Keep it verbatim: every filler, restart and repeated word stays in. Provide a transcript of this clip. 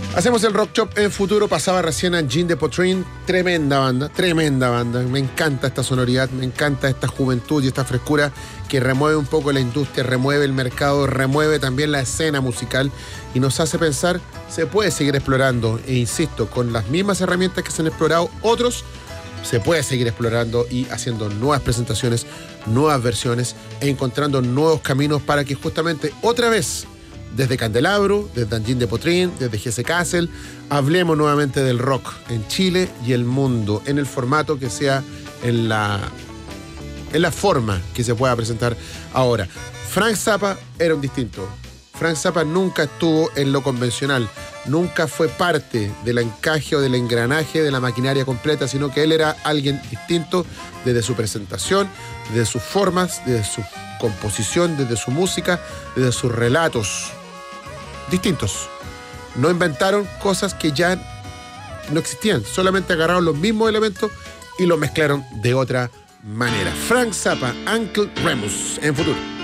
Hacemos el Rock Shop en Futuro. Pasaba recién a Jean de Potrin. Tremenda banda, tremenda banda. Me encanta esta sonoridad, me encanta esta juventud y esta frescura que remueve un poco la industria, remueve el mercado, remueve también la escena musical y nos hace pensar, se puede seguir explorando. E insisto, con las mismas herramientas que se han explorado otros, se puede seguir explorando y haciendo nuevas presentaciones, nuevas versiones e encontrando nuevos caminos para que justamente otra vez, desde Candelabro, desde Angin de Potrin, desde Jesse Castle, hablemos nuevamente del rock en Chile y el mundo, en el formato que sea, en la, en la forma que se pueda presentar ahora. Frank Zappa era un distinto. Frank Zappa nunca estuvo en lo convencional, nunca fue parte del encaje o del engranaje de la maquinaria completa, sino que él era alguien distinto desde su presentación, desde sus formas, desde su composición, desde su música, desde sus relatos. Distintos. No inventaron cosas que ya no existían, solamente agarraron los mismos elementos y los mezclaron de otra manera. Frank Zappa, Uncle Remus, en Futuro.